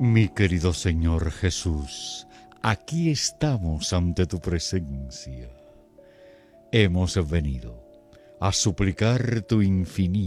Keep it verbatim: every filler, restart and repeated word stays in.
Mi querido Señor Jesús, aquí estamos ante tu presencia. Hemos venido a suplicar tu infinita